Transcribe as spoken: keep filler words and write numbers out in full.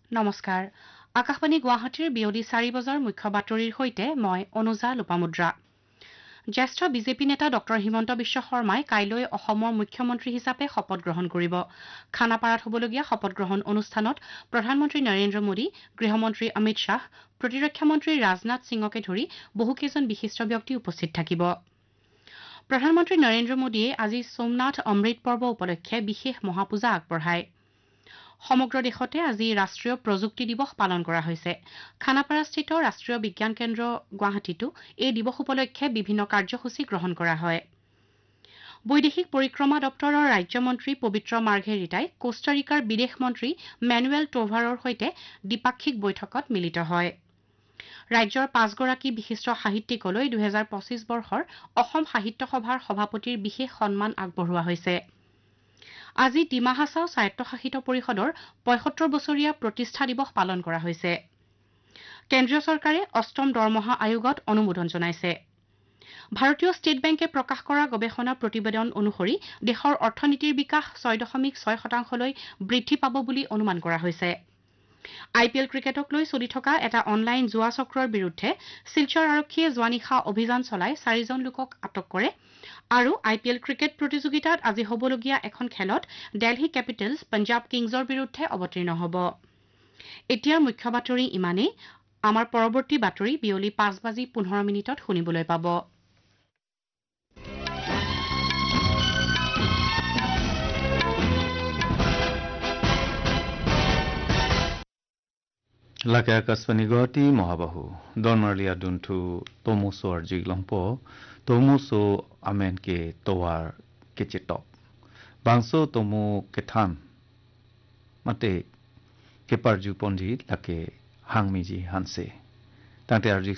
নমস্কাৰ আকাশবাণী গুৱাহাটীৰ বিয়লি চাৰি বজাৰ মুখ্য বাতৰিৰ সৈতে মই অনুজা লোপামুদ্ৰা জ্যেষ্ঠ বিজেপি নেতা ডক্টৰ হিমন্ত বিশ্ব শৰ্মাই কাইলৈ অসমৰ মুখ্যমন্ত্ৰী হিচাপে শপত গ্ৰহণ কৰিব খানাপাৰাত হ'বলগীয়া শপত গ্ৰহণ অনুষ্ঠানত প্ৰধানমন্ত্ৰী নৰেন্দ্ৰ মোদী গৃহমন্ত্ৰী অমিত শাহ প্ৰতিৰক্ষা মন্ত্ৰী ৰাজনাথ সিঙকে ধৰি বহুকেইজন বিশিষ্ট ব্যক্তি উপস্থিত থাকিব প্ৰধানমন্ত্ৰী নৰেন্দ্ৰ মোদীয়ে আজি সোমনাথ অমৃত পৰ্ব উপলক্ষে বিশেষ মহাপূজা আগবঢ়ায় সমগ্ৰ দেশতে আজি ৰাষ্ট্ৰীয় প্ৰযুক্তি দিৱস পালন কৰা হৈছে খানাপাৰাস্থিত ৰাষ্ট্ৰীয় বিজ্ঞান কেন্দ্ৰ গুৱাহাটীতো এই দিৱস উপলক্ষে বিভিন্ন কাৰ্যসূচী গ্ৰহণ কৰা হয় বৈদেশিক পৰিক্ৰমা দপ্তৰৰ ৰাজ্যমন্ত্ৰী পবিত্ৰ মাৰ্ঘেৰিটাই কোষ্টাৰিকাৰ বিদেশ মন্ত্ৰী মেনুৱেল টোভাৰৰ সৈতে দ্বিপাক্ষিক বৈঠকত মিলিত হয় ৰাজ্যৰ পাঁচগৰাকী বিশিষ্ট সাহিত্যিকলৈ দুহেজাৰ পঁচিছ বৰ্ষৰ অসম সাহিত্য সভাৰ সভাপতিৰ বিশেষ সন্মান আগবঢ়োৱা হৈছে আজি ডিমা হাছাও স্বায়ত্তশাসিত পৰিষদৰ পঁয়সত্তৰ বছৰীয়া প্ৰতিষ্ঠা দিৱস পালন কৰা হৈছে কেন্দ্ৰীয় চৰকাৰে অষ্টম দৰমহা আয়োগত অনুমোদন জনাইছে ভাৰতীয় ষ্টেট বেংকে প্ৰকাশ কৰা গৱেষণা প্ৰতিবেদন অনুসৰি দেশৰ অৰ্থনীতিৰ বিকাশ ছয় দশমিক ছয় শতাংশলৈ বৃদ্ধি পাব বুলি অনুমান কৰা হৈছে আই পি এল ক্ৰিকেটক লৈ চলি থকা এটা অনলাইন জুৱা চক্ৰৰ বিৰুদ্ধে শিলচৰ আৰক্ষীয়ে যোৱা নিশা অভিযান চলাই চাৰিজন লোকক আটক কৰে আৰু আই পি এল ক্ৰিকেট প্ৰতিযোগিতাত আজি হ'বলগীয়া এখন খেলত দিল্লী কেপিটেলছ পঞ্জাৱ কিংছৰ বিৰুদ্ধে অৱতীৰ্ণ হ'ব এতিয়া মুখ্য বাতৰি ইমানেই আমাৰ পৰৱৰ্তী বাতৰি বিয়লি পাঁচ বাজি পোন্ধৰ মিনিটত শুনিবলৈ পাব Laka Akashvani Guwahati Mahabahu Donmarlia Duntu Tomuso Arjiglangpo Tomuso Amenke Towar Kechetop Bangso Tomu Ketan Mate Keparju Ponji Lake Hangmiji Hanse Tante Arjik